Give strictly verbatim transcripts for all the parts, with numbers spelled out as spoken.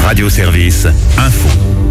Radio Service Info.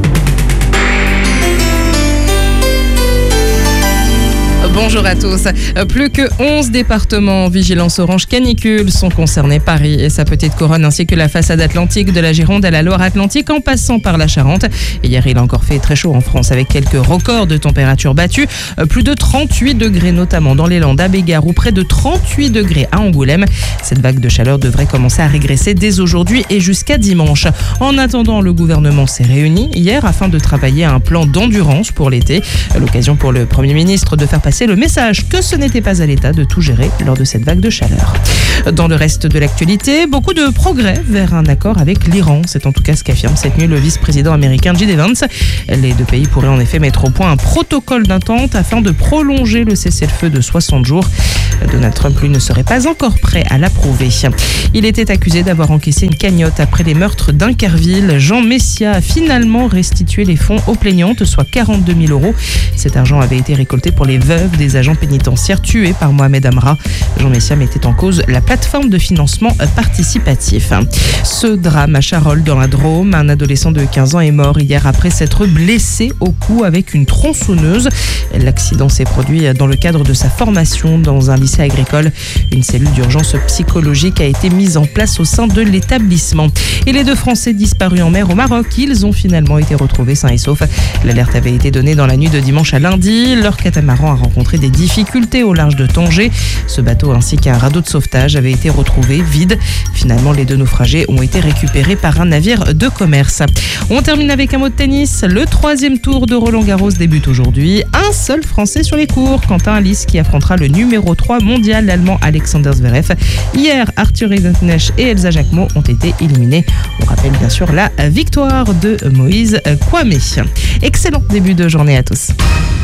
Bonjour à tous. Plus que onze départements en vigilance orange canicule sont concernés. Paris et sa petite couronne ainsi que la façade atlantique de la Gironde à la Loire-Atlantique en passant par la Charente. Hier, il a encore fait très chaud en France avec quelques records de température battus. Plus de trente-huit degrés notamment dans les Landes à Bégard ou près de trente-huit degrés à Angoulême. Cette vague de chaleur devrait commencer à régresser dès aujourd'hui et jusqu'à dimanche. En attendant, le gouvernement s'est réuni hier afin de travailler à un plan d'endurance pour l'été. L'occasion pour le Premier ministre de faire passer le message que ce n'était pas à l'État de tout gérer lors de cette vague de chaleur. Dans le reste de l'actualité, beaucoup de progrès vers un accord avec l'Iran. C'est en tout cas ce qu'affirme cette nuit le vice-président américain J D Vance. Les deux pays pourraient en effet mettre au point un protocole d'entente afin de prolonger le cessez-le-feu de soixante jours. Donald Trump, lui, ne serait pas encore prêt à l'approuver. Il était accusé d'avoir encaissé une cagnotte après les meurtres d'Inkerville. Jean Messia a finalement restitué les fonds aux plaignantes, soit quarante-deux mille euros. Cet argent avait été récolté pour les veuves des agents pénitentiaires tués par Mohamed Amra. Jean Messia mettait en cause la plateforme de financement participatif. Ce drame à Charolles dans la Drôme, un adolescent de quinze ans est mort hier après s'être blessé au cou avec une tronçonneuse. L'accident s'est produit dans le cadre de sa formation dans un lycée agricole. Une cellule d'urgence psychologique a été mise en place au sein de l'établissement. Et les deux Français disparus en mer au Maroc, ils ont finalement été retrouvés sains et saufs. L'alerte avait été donnée dans la nuit de dimanche à lundi. Leur catamaran a rencontré des difficultés au large de Tanger. Ce bateau ainsi qu'un radeau de sauvetage avaient été retrouvés vides. Finalement, les deux naufragés ont été récupérés par un navire de commerce. On termine avec un mot de tennis. Le troisième tour de Roland-Garros débute aujourd'hui. Un seul Français sur les cours, Quentin Alice, qui affrontera le numéro trois mondial, l'Allemand Alexander Zverev. Hier, Arthur Rinderknecht et Elsa Jacquemot ont été éliminés. On rappelle bien sûr la victoire de Moïse Kouamé. Excellent début de journée à tous.